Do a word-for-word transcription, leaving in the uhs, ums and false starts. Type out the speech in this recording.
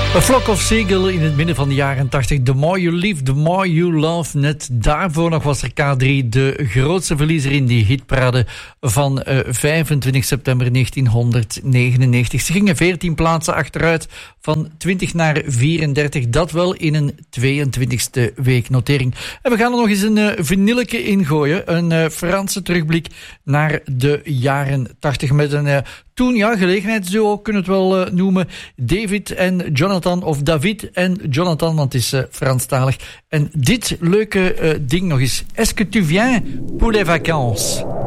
A Flock of Seagulls in het midden van de jaren tachtig. The More You Live, The More You Love. Net daarvoor nog was er K drie de grootste verliezer in die hitparade van uh, vijfentwintig september negentienhonderdnegenennegentig. Ze gingen veertien plaatsen achteruit, van twintig naar vierendertig. Dat wel in een tweeëntwintigste weeknotering. En we gaan er nog eens een uh, vinyleke ingooien. Een uh, Franse terugblik naar de jaren tachtig met een... Uh, Toen, ja, gelegenheidsduo kunnen we het wel uh, noemen. David en Jonathan, of David en Jonathan, want het is uh, Franstalig. En dit leuke uh, ding nog eens. Est-ce que tu viens pour les vacances?